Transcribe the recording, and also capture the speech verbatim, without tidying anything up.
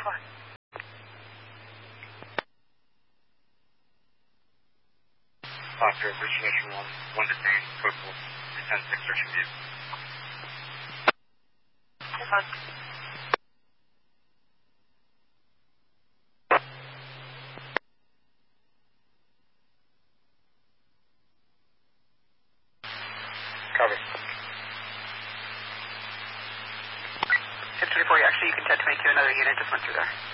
four. Foster, Origination one, one detained, code four, ten six, search and view. Hold on. Cover. ten twenty-four, actually you can ten twenty-two, another unit just went through there.